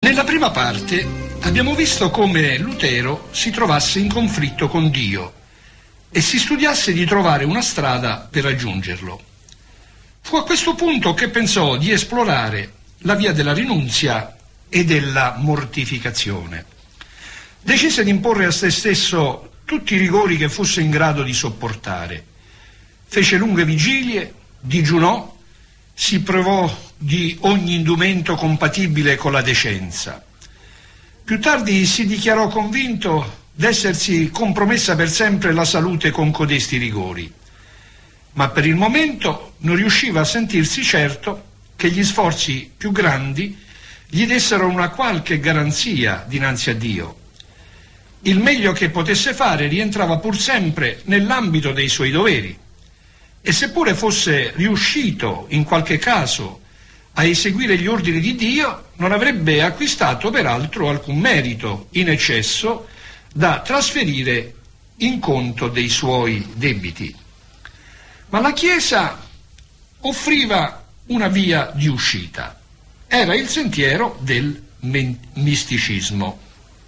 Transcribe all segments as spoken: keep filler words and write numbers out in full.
Nella prima parte abbiamo visto come Lutero si trovasse in conflitto con Dio e si studiasse di trovare una strada per raggiungerlo. Fu a questo punto che pensò di esplorare la via della rinunzia e della mortificazione. Decise di imporre a se stesso tutti i rigori che fosse in grado di sopportare. Fece lunghe vigilie, digiunò, si privò di ogni indumento compatibile con la decenza. Più tardi si dichiarò convinto d'essersi compromessa per sempre la salute con codesti rigori, ma per il momento non riusciva a sentirsi certo che gli sforzi più grandi gli dessero una qualche garanzia dinanzi a Dio. Il meglio che potesse fare rientrava pur sempre nell'ambito dei suoi doveri, e seppure fosse riuscito in qualche caso a eseguire gli ordini di Dio, non avrebbe acquistato peraltro alcun merito in eccesso da trasferire in conto dei suoi debiti. Ma la Chiesa offriva una via di uscita. Era il sentiero del misticismo.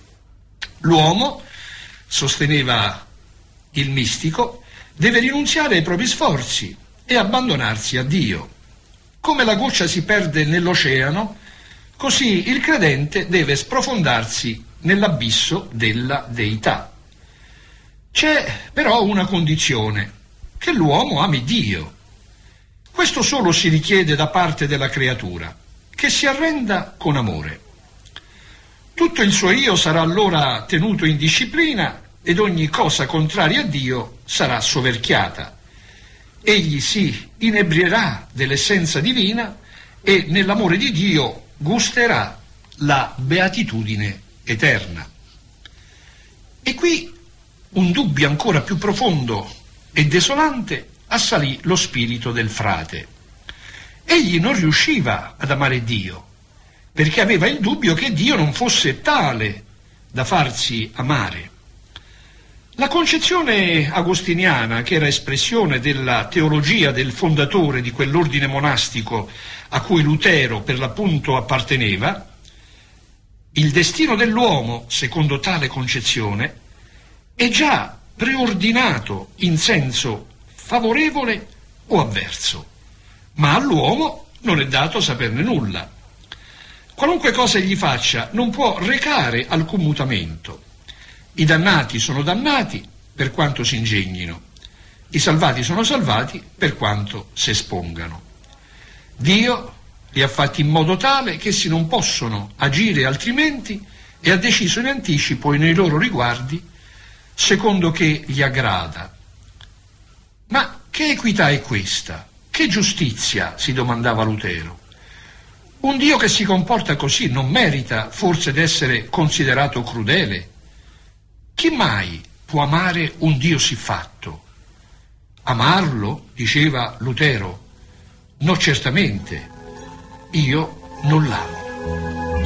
L'uomo, sosteneva il mistico, deve rinunziare ai propri sforzi e abbandonarsi a Dio. Come la goccia si perde nell'oceano, così il credente deve sprofondarsi nell'abisso della deità. C'è però una condizione: che l'uomo ami Dio. Questo solo si richiede da parte della creatura, che si arrenda con amore. Tutto il suo io sarà allora tenuto in disciplina ed ogni cosa contraria a Dio sarà soverchiata. Egli si inebrierà dell'essenza divina e nell'amore di Dio gusterà la beatitudine eterna. E qui un dubbio ancora più profondo e desolante assalì lo spirito del frate. Egli non riusciva ad amare Dio, perché aveva il dubbio che Dio non fosse tale da farsi amare. La concezione agostiniana, che era espressione della teologia del fondatore di quell'ordine monastico a cui Lutero per l'appunto apparteneva, il destino dell'uomo, secondo tale concezione, è già preordinato in senso favorevole o avverso, ma all'uomo non è dato saperne nulla. Qualunque cosa egli faccia non può recare alcun mutamento. I dannati sono dannati per quanto si ingegnino, i salvati sono salvati per quanto si espongano. Dio li ha fatti in modo tale che essi non possono agire altrimenti e ha deciso in anticipo nei loro riguardi secondo che gli aggrada. Ma che equità è questa? Che giustizia? Si domandava Lutero. Un Dio che si comporta così non merita forse d'essere considerato crudele? Chi mai può amare un Dio siffatto? Amarlo, diceva Lutero? No, certamente, io non l'amo.